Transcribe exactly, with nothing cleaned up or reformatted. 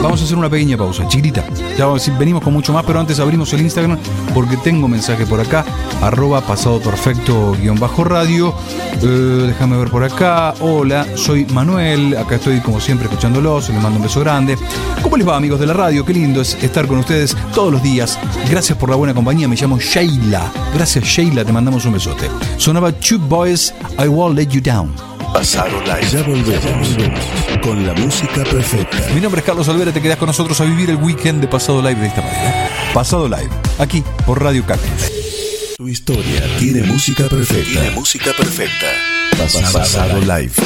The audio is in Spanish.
vamos a hacer una pequeña pausa, chiquitita. Ya vamos, venimos con mucho más, pero antes abrimos el Instagram porque tengo mensaje por acá, arroba pasado perfecto guión bajo radio. Eh, déjame ver por acá. Hola, soy Manuel, acá estoy como siempre escuchándolos, les mando un beso grande. ¿Cómo les va, amigos de la radio? Qué lindo es estar con ustedes todos los días. Gracias por la buena compañía, me llamo Sheila. Gracias, Sheila, te mandamos un besote. Sonaba Two Boys, I Won't Let You Down. Pasado Live. Ya volvemos con la música perfecta. Mi nombre es Carlos Alvera, te quedás con nosotros a vivir el weekend de Pasado Live de esta manera. Pasado Live, aquí por Radio Cactus. Tu historia tiene música perfecta. Tiene música perfecta. Pasado, Pasado Live.